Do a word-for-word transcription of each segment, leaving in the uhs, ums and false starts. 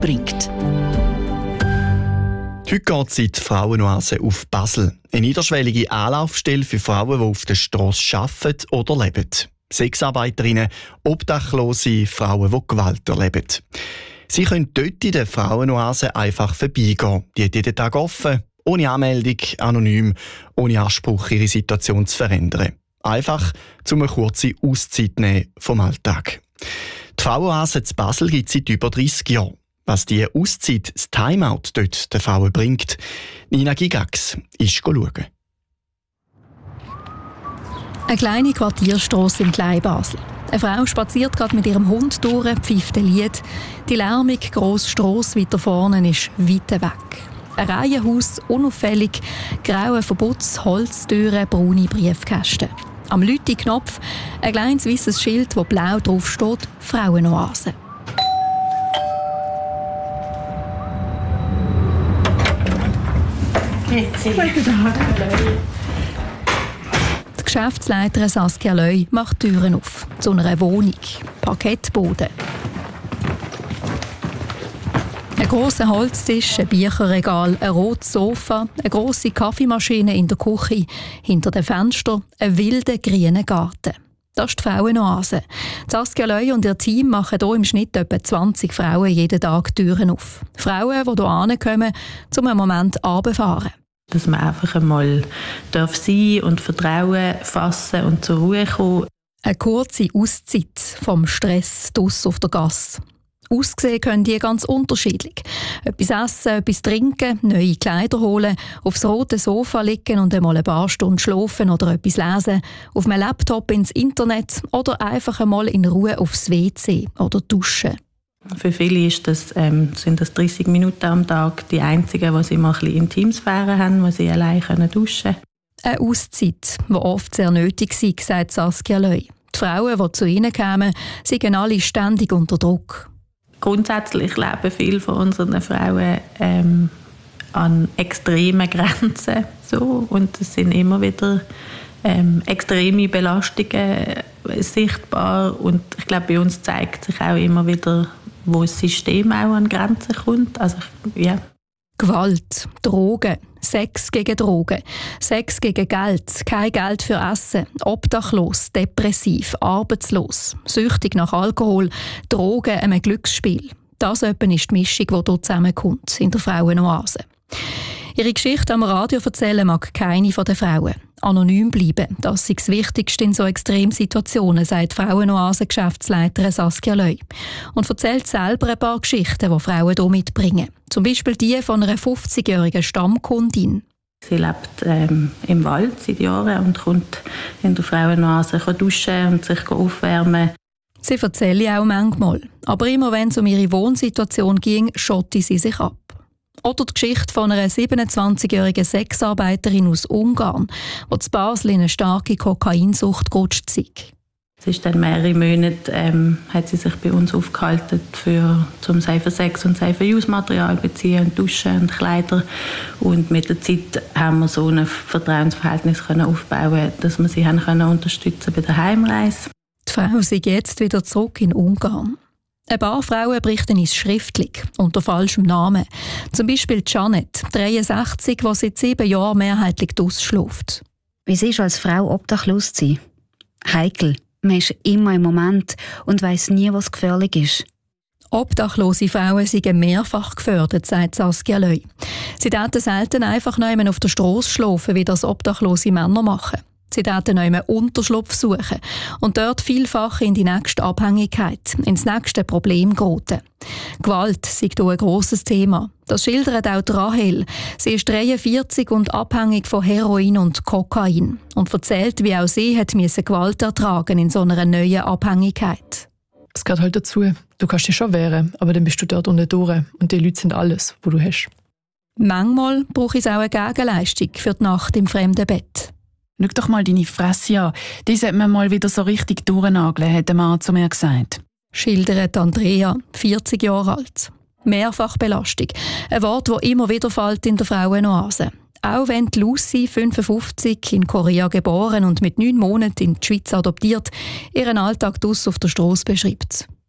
bringt. Heute geht es in die Frauenoase auf Basel. Eine niederschwellige Anlaufstelle für Frauen, die auf der Strasse arbeiten oder leben. Sexarbeiterinnen, Obdachlose, Frauen, die Gewalt erleben. Sie können dort in der Frauenoase einfach vorbeigehen. Die hat jeden Tag offen, ohne Anmeldung, anonym, ohne Anspruch, ihre Situation zu verändern. Einfach, um eine kurze Auszeit nehmen vom Alltag. Die Frauenoase zu Basel gibt es seit über dreissig Jahren. Was diese Auszeit, das Timeout dort den Frauen bringt, Nina Gigax ist schauen. Eine kleine Quartierstrasse im Kleinbasel. Eine Frau spaziert gerade mit ihrem Hund durch, pfeift ein Lied. Die lärmige grosse Strasse weiter vorne ist weit weg. Ein Reihenhaus, unauffällig, graue Verputz, Holztüren, braune Briefkästen. Am Lüti-Knopf ein kleines weißes Schild, wo blau drauf steht: Frauenoase. Guten Tag. Die Geschäftsleiterin Saskia Löy macht die Türen auf zu einer Wohnung. Parkettboden. Ein grosser Holztisch, ein Bücherregal, ein rotes Sofa, eine grosse Kaffeemaschine in der Küche, hinter dem Fenster ein wilder grüner Garten. Das ist die Frauenoase. Saskia Löy und ihr Team machen hier im Schnitt etwa zwanzig Frauen jeden Tag die Türen auf. Frauen, die hier hinkommen, um einen Moment runterzufahren. Dass man einfach einmal darf sein und Vertrauen fassen und zur Ruhe kommen. Eine kurze Auszeit vom Stress draussen auf der Gasse. Aussehen können die ganz unterschiedlich. Etwas essen, etwas trinken, neue Kleider holen, aufs rote Sofa liegen und einmal ein paar Stunden schlafen oder etwas lesen, auf einem Laptop ins Internet oder einfach einmal in Ruhe aufs W C oder duschen. Für viele ist das, ähm, sind das dreissig Minuten am Tag die einzigen, die sie mal ein bisschen Intimsphäre haben, wo sie allein duschen können. Eine Auszeit, die oft sehr nötig war, sagt Saskia Löy. Die Frauen, die zu ihnen kamen, seien alle ständig unter Druck. Grundsätzlich leben viele von unseren Frauen ähm, an extremen Grenzen. So. Und es sind immer wieder ähm, extreme Belastungen sichtbar. Und ich glaube, bei uns zeigt sich auch immer wieder, wo das System auch an Grenzen kommt. Also, ja. Gewalt, Drogen, Sex gegen Drogen, Sex gegen Geld, kein Geld für Essen, obdachlos, depressiv, arbeitslos, süchtig nach Alkohol, Drogen, einem Glücksspiel. Das ist die Mischung, die hier zusammenkommt in der Frauenoase. Ihre Geschichte am Radio erzählen mag keine von den Frauen. Anonym bleiben, das ist das Wichtigste in so Extremsituationen, sagt Frauenoase-Geschäftsleiterin Saskia Löy. Und erzählt selber ein paar Geschichten, die Frauen hier mitbringen. Zum Beispiel die von einer fünfzigjährigen Stammkundin. Sie lebt ähm, im Wald seit Jahren und kommt in der Frauenoase duschen und sich aufwärmen. Sie erzähle auch manchmal. Aber immer wenn es um ihre Wohnsituation ging, schotte sie sich ab. Oder die Geschichte von einer siebenundzwanzigjährigen Sexarbeiterin aus Ungarn, die zu Basel in eine starke Kokainsucht gerutscht ist. Es ist dann mehrere Monate, ähm, hat sie sich bei uns aufgehalten, für, zum Safer Sex und Safer Use Material beziehen und Duschen und Kleider. Und mit der Zeit haben wir so ein Vertrauensverhältnis können aufbauen, dass wir sie haben können unterstützen bei der Heimreise. Die Frau ist jetzt wieder zurück in Ungarn. Ein paar Frauen berichten uns schriftlich, unter falschem Namen. Zum Beispiel Janet, dreiundsechzig, die seit sieben Jahren mehrheitlich ausschläft. Wie ist es als Frau obdachlos zu sein? Heikel. Man ist immer im Moment und weiss nie, was gefährlich ist. Obdachlose Frauen sind mehrfach gefördert, sagt Saskia Löy. Sie dürfen selten einfach noch auf der Strasse schlafen, wie das obdachlose Männer machen. Sie dürfen noch einen Unterschlupf suchen und dort vielfach in die nächste Abhängigkeit, ins nächste Problem geraten. Gewalt ist hier ein grosses Thema. Das schildert auch Rahel. Sie ist dreiundvierzig und abhängig von Heroin und Kokain und erzählt, wie auch sie hat Gewalt ertragen in so einer neuen Abhängigkeit. Es gehört halt dazu. Du kannst dich schon wehren, aber dann bist du dort unten durch und die Leute sind alles, was du hast. Manchmal brauche ich auch eine Gegenleistung für die Nacht im fremden Bett. Schau doch mal deine Fresse an. Die sollte man mal wieder so richtig durchnageln, hat der Mann zu mir gesagt. Schildert Andrea, vierzig Jahre alt. Mehrfachbelastung. Ein Wort, das immer wieder fällt in der Frauenoase. Auch wenn die Lucy, fünfundfünfzig, in Korea geboren und mit neun Monaten in die Schweiz adoptiert, ihren Alltag draussen auf der Strasse beschreibt.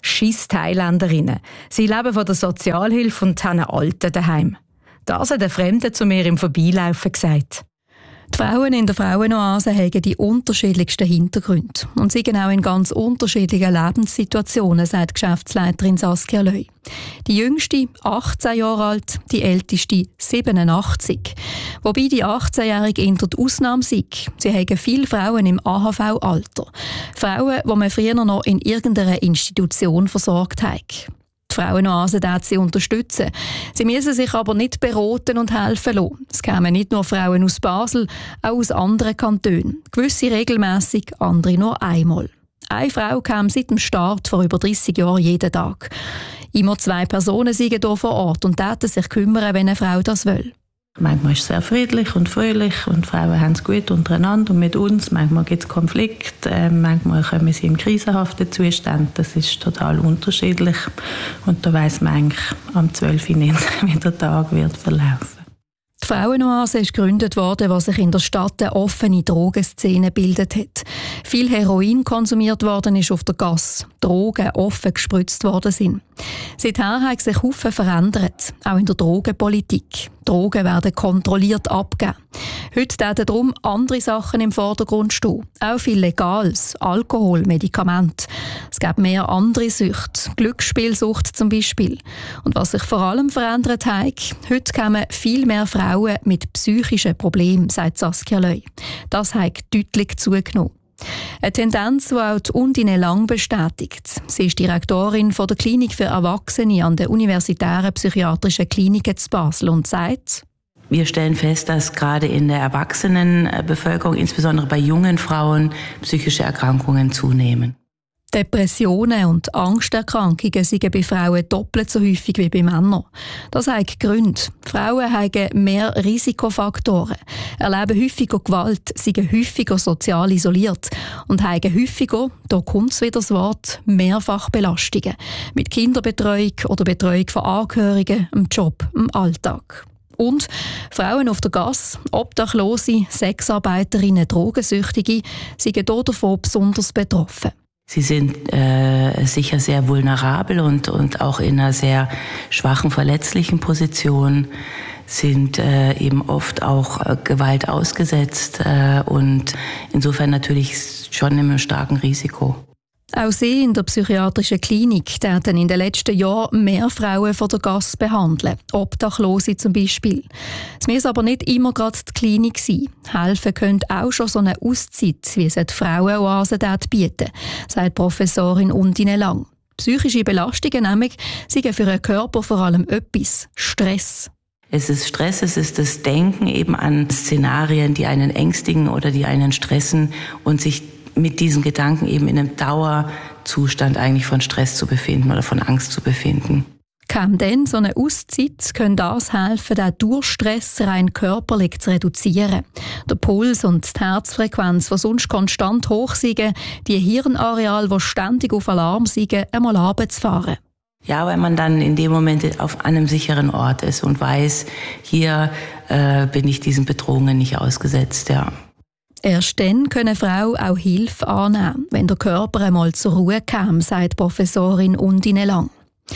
«Schiss Thailänderinnen». Sie leben von der Sozialhilfe und haben Alten daheim. Das hat ein Fremder zu mir im Vorbeilaufen gesagt. Die Frauen in der Frauenoase haben die unterschiedlichsten Hintergründe und sind auch in ganz unterschiedlichen Lebenssituationen, sagt Geschäftsleiterin Saskia Löy. Die jüngste achtzehn Jahre alt, die älteste siebenundachtzig. Wobei die achtzehnjährige eher die Ausnahme sei. Sie haben viele Frauen im A H V-Alter. Frauen, die man früher noch in irgendeiner Institution versorgt hat. Die Frauenoase darf sie unterstützen. Sie müssen sich aber nicht beraten und helfen lassen. Es kämen nicht nur Frauen aus Basel, auch aus anderen Kantonen. Gewisse regelmässig, andere nur einmal. Eine Frau kam seit dem Start vor über dreissig Jahren jeden Tag. Immer zwei Personen sind hier vor Ort und täten sich kümmern, wenn eine Frau das will. Manchmal ist es sehr friedlich und fröhlich und Frauen haben es gut untereinander und mit uns. Manchmal gibt es Konflikte, äh, manchmal kommen sie in krisenhaften Zuständen. Das ist total unterschiedlich. Und da weiss man eigentlich am zwölf Uhr nicht, wie der Tag wird verlaufen. Die Frauenoase ist gegründet worden, was sich in der Stadt eine offene Drogenszene gebildet hat. Viel Heroin konsumiert worden ist auf der Gasse, Drogen offen gespritzt worden sind. Seither haben sich Haufen verändert, auch in der Drogenpolitik. Drogen werden kontrolliert abgegeben. Heute werden darum andere Sachen im Vordergrund stehen. Auch viel Legales, Alkohol, Medikamente. Es gibt mehr andere Süchte, Glücksspielsucht zum Beispiel. Und was sich vor allem verändert hat, heute kommen viel mehr Frauen mit psychischen Problemen, sagt Saskia Löy. Das hat deutlich zugenommen. Eine Tendenz, die auch die Undine Lang bestätigt. Sie ist Direktorin von der Klinik für Erwachsene an der Universitären Psychiatrischen Klinik in Basel und sagt: Wir stellen fest, dass gerade in der Erwachsenenbevölkerung, insbesondere bei jungen Frauen, psychische Erkrankungen zunehmen. Depressionen und Angsterkrankungen sind bei Frauen doppelt so häufig wie bei Männern. Das hat Gründe. Frauen haben mehr Risikofaktoren, erleben häufiger Gewalt, sind häufiger sozial isoliert und haben häufiger, da kommt wieder das Wort, Mehrfachbelastungen mit Kinderbetreuung oder Betreuung von Angehörigen, im Job, im Alltag. Und Frauen auf der Gasse, Obdachlose, Sexarbeiterinnen, Drogensüchtige sind davon besonders betroffen. Sie sind äh, sicher sehr vulnerabel und, und auch in einer sehr schwachen, verletzlichen Position, sind äh, eben oft auch äh, Gewalt ausgesetzt äh, und insofern natürlich schon in einem starken Risiko. Auch sie in der psychiatrischen Klinik werden in den letzten Jahren mehr Frauen von der Gasse behandeln, Obdachlose zum Beispiel. Es muss aber nicht immer gerade die Klinik sein. Helfen könnte auch schon so eine Auszeit, wie es die Frauenoase dort bieten, sagt Professorin Undine Lang. Psychische Belastungen nämlich sind für den Körper vor allem etwas: Stress. Es ist Stress, es ist das Denken eben an Szenarien, die einen ängstigen oder die einen stressen und sich mit diesen Gedanken eben in einem Dauerzustand eigentlich von Stress zu befinden oder von Angst zu befinden. Kann denn so eine Auszeit können das helfen, den Durchstress rein körperlich zu reduzieren? Der Puls und die Herzfrequenz, die sonst konstant hoch sind, die Hirnareale, die ständig auf Alarm sind, einmal runterzufahren. Ja, weil man dann in dem Moment auf einem sicheren Ort ist und weiß, hier äh, bin ich diesen Bedrohungen nicht ausgesetzt, ja. Erst dann können Frauen auch Hilfe annehmen, wenn der Körper einmal zur Ruhe kam, sagt Professorin Undine Lang.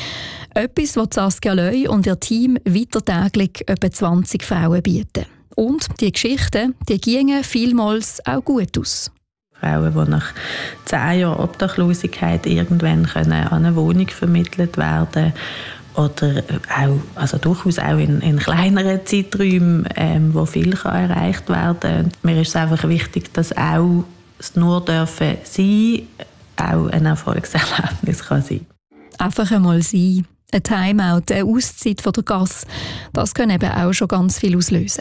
Etwas, was Saskia Löy und ihr Team weiter täglich etwa zwanzig Frauen bieten. Und die Geschichten, die gingen vielmals auch gut aus. Frauen, die nach zehn Jahren Obdachlosigkeit irgendwann können an eine Wohnung vermittelt werden oder auch, also durchaus auch in, in kleineren Zeiträumen, ähm, wo viel kann erreicht werden kann. Mir ist es einfach wichtig, dass auch es nur dürfen sein, auch ein Erfolgserlebnis kann sein. Einfach einmal sein. Ein Timeout, eine Auszeit von der Gasse, das kann eben auch schon ganz viel auslösen.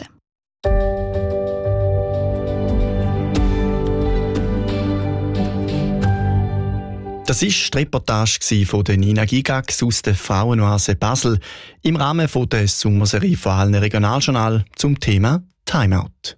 Das war die Reportage von Nina Gigax aus der Frauenoase Basel im Rahmen der Sommerserie von allen Regionaljournal zum Thema Timeout.